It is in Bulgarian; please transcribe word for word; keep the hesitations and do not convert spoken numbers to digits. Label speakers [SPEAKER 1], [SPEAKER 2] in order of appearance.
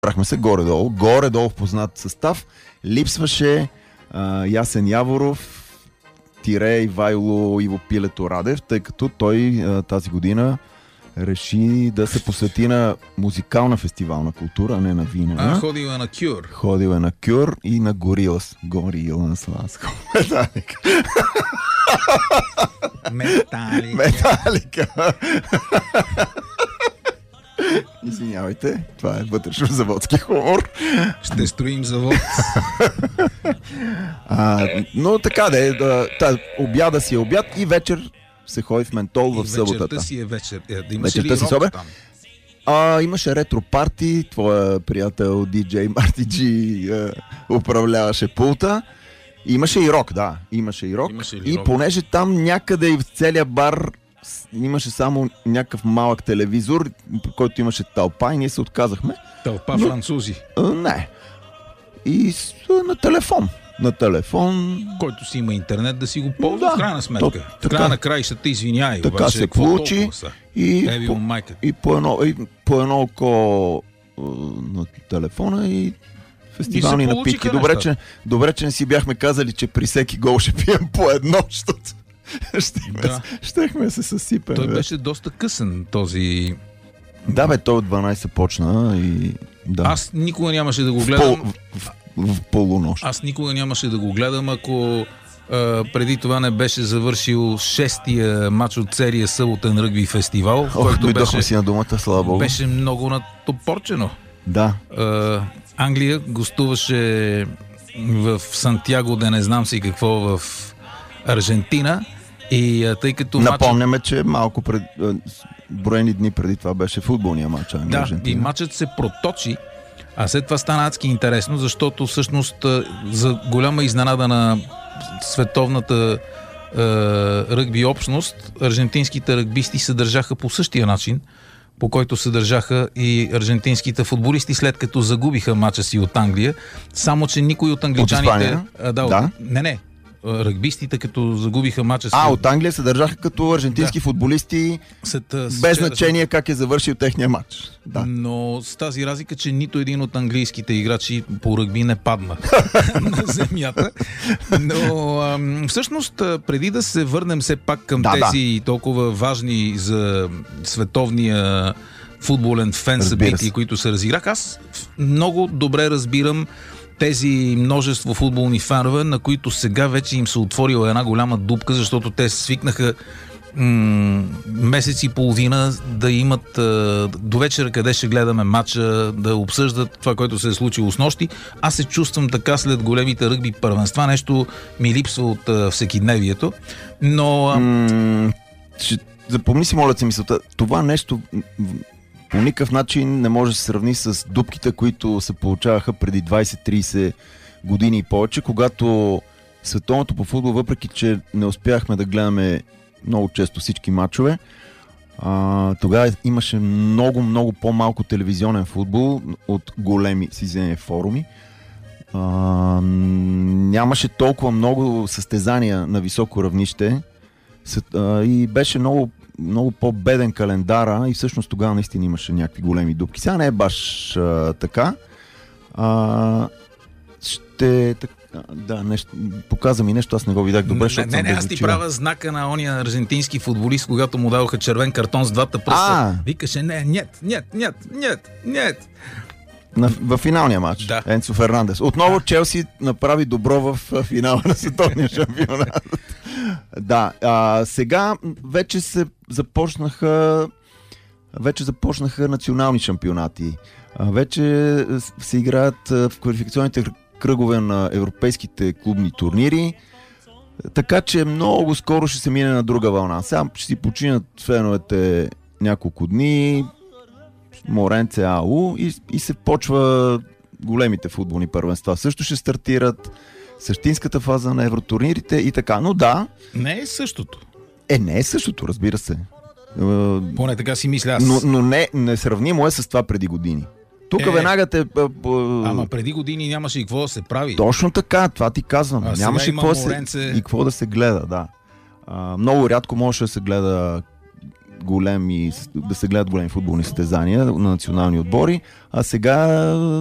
[SPEAKER 1] разбрахме се горе-долу, горе-долу в познат състав. Липсваше а, Ясен Яворов, тире Ивайло Иво Пилето Радев, тъй като той а, тази година реши да се посвети на музикална фестивална култура, а не на вина.
[SPEAKER 2] А, ходил е на Кюр.
[SPEAKER 1] Ходил е на Кюр и на Горилас. Горилас. Металика.
[SPEAKER 2] Металика.
[SPEAKER 1] Металика. Извинявайте, това е вътрешно заводски хумор.
[SPEAKER 2] Ще строим завод.
[SPEAKER 1] а, но така да е, да, та, обяда си е обяд и вечер се ходи в Ментол в
[SPEAKER 2] и
[SPEAKER 1] съботата.
[SPEAKER 2] Вечерта си е вечер. Е, да имаш
[SPEAKER 1] Вечерта
[SPEAKER 2] ли
[SPEAKER 1] си
[SPEAKER 2] рок
[SPEAKER 1] собе?
[SPEAKER 2] там?
[SPEAKER 1] А, имаше ретро парти, твоя приятел диджей Марти Джи е, управляваше пулта. Имаше и рок, да, имаше и рок.
[SPEAKER 2] Имаше ли
[SPEAKER 1] и
[SPEAKER 2] рок?
[SPEAKER 1] понеже там някъде и в целия бар с- имаше само някакъв малък телевизор, при който имаше тълпа и ние се отказахме.
[SPEAKER 2] Тълпа
[SPEAKER 1] Но-
[SPEAKER 2] французи,
[SPEAKER 1] А, не. И с, на телефон. На телефон.
[SPEAKER 2] който си има интернет да си го ползва,
[SPEAKER 1] Да,
[SPEAKER 2] в крайна сметка.
[SPEAKER 1] то-
[SPEAKER 2] в
[SPEAKER 1] така-
[SPEAKER 2] края на краищата, извиняй,
[SPEAKER 1] така
[SPEAKER 2] обаче,
[SPEAKER 1] се
[SPEAKER 2] какво
[SPEAKER 1] получи.
[SPEAKER 2] толкова са?
[SPEAKER 1] И,
[SPEAKER 2] Еби
[SPEAKER 1] по,
[SPEAKER 2] му майка.
[SPEAKER 1] и по едно, и по едно око а, на телефона и фестивални
[SPEAKER 2] И се получиха
[SPEAKER 1] напитки. Добре
[SPEAKER 2] нещата.
[SPEAKER 1] че, добре, че не си бяхме казали, че при всеки гол ще пием по едно, защото щехме,
[SPEAKER 2] Да.
[SPEAKER 1] щехме да се съсипем.
[SPEAKER 2] Той
[SPEAKER 1] бе.
[SPEAKER 2] беше доста късен, този...
[SPEAKER 1] Да, бе, той от дванайсет почна и... Да.
[SPEAKER 2] Аз никога нямаше да го
[SPEAKER 1] в,
[SPEAKER 2] гледам.
[SPEAKER 1] пол, в, в, в полунощ.
[SPEAKER 2] Аз никога нямаше да го гледам, ако а, преди това не беше завършил шестия матч от серия съботен ръгби фестивал, в
[SPEAKER 1] Ох,
[SPEAKER 2] който
[SPEAKER 1] дойдохме
[SPEAKER 2] беше,
[SPEAKER 1] си на думата, слава Богу.
[SPEAKER 2] беше много натопорчено.
[SPEAKER 1] Да.
[SPEAKER 2] А, Англия гостуваше в Сантьяго, да не знам си какво, в Аржентина. И а, тъй като матчът...
[SPEAKER 1] Напомняме, че малко пред, а, с- броени дни преди това беше футболния матч.
[SPEAKER 2] Да, и
[SPEAKER 1] Аржентина.
[SPEAKER 2] матчът се проточи, а след това стана адски интересно, защото всъщност а, за голяма изненада на световната а, ръгби общност, аржентинските ръгбисти се държаха по същия начин, по който се държаха и аржентинските футболисти, след като загубиха матча си от Англия. Само че никой от англичаните...
[SPEAKER 1] Испания?
[SPEAKER 2] А, да,
[SPEAKER 1] Да.
[SPEAKER 2] От... Не, не. Ръгбистите, като загубиха матча си...
[SPEAKER 1] А, от Англия се държаха като аржентински
[SPEAKER 2] Да.
[SPEAKER 1] футболисти,
[SPEAKER 2] след, а, с
[SPEAKER 1] без
[SPEAKER 2] вчера-
[SPEAKER 1] значение как е завършил техния матч. Да.
[SPEAKER 2] Но с тази разлика, че нито един от английските играчи по ръгби не падна на земята. Но ам, всъщност, а, преди да се върнем все пак към
[SPEAKER 1] Да,
[SPEAKER 2] тези толкова важни за световния футболен фен
[SPEAKER 1] Разбира
[SPEAKER 2] събития,
[SPEAKER 1] се.
[SPEAKER 2] които се разиграха, аз много добре разбирам тези множество футболни фенове, на които сега вече им се отворила една голяма дупка, защото те свикнаха м- месец и половина да имат а, до вечера къде ще гледаме матча, да обсъждат това, което се е случило с нощи. Аз се чувствам така след големите ръгби първенства. Нещо ми липсва от а, всекидневието. Но а,
[SPEAKER 1] М, ще запомни си, моля се, мисълта. Това нещо м, по никакъв начин не може да се сравни с дупките, които се получаваха преди двайсет-трийсет години и повече, когато световното по футбол, въпреки че не успяхме да гледаме много често всички матчове, а, тогава имаше много, много по-малко телевизионен футбол от големи си форуми. А, нямаше толкова много състезания на високо равнище С- а, и беше много, много по-беден календара и всъщност тогава наистина имаше някакви големи дупки. Сега не е баш а, така. А, ще... так- а, Да, нещо, показа ми нещо, аз не го видях добре,
[SPEAKER 2] не,
[SPEAKER 1] защото
[SPEAKER 2] не,
[SPEAKER 1] съм
[SPEAKER 2] не, аз ти
[SPEAKER 1] безочива.
[SPEAKER 2] правя знака на ония аржентински футболист, когато му дадоха червен картон с двата пръста.
[SPEAKER 1] А!
[SPEAKER 2] Викаше, не, нет, нет, нет, нет, нет.
[SPEAKER 1] На, в финалния матч.
[SPEAKER 2] Да.
[SPEAKER 1] Енцо Фернандес. Отново Челси направи добро в а, финала на световния шампионат. Да, а, сега вече се започнаха вече започнаха национални шампионати. А, вече с- се играят а, в квалификационните кръ- кръгове на европейските клубни турнири. Така че много скоро ще се мине на друга вълна. Сега ще си починат феновете няколко дни, Моренце АУ и, и се почва големите футболни първенства. Също ще стартират същинската фаза на евротурнирите и така. Но да,
[SPEAKER 2] Не е същото.
[SPEAKER 1] е, не е същото, разбира се. Е,
[SPEAKER 2] Поне така си мисля аз.
[SPEAKER 1] Но, но не, несравнимо е с това преди години. Тук
[SPEAKER 2] Е.
[SPEAKER 1] веднага те... а, а,
[SPEAKER 2] Ама преди години нямаше и какво да се прави.
[SPEAKER 1] Точно така, това ти казвам.
[SPEAKER 2] А сега
[SPEAKER 1] Нямаше
[SPEAKER 2] има
[SPEAKER 1] какво да се,
[SPEAKER 2] Моренце.
[SPEAKER 1] и какво да се гледа, да. А, много рядко можеше да се гледа големи, да се гледат големи футболни състезания на национални отбори, а сега